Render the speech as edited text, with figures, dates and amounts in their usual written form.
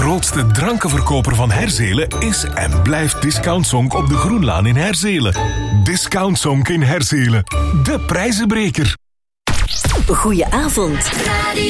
grootste drankenverkoper van Herzelen is en blijft Discount Zonk op de Groenlaan in Herzelen. Discount Zonk in Herzelen. De prijzenbreker. Goedenavond.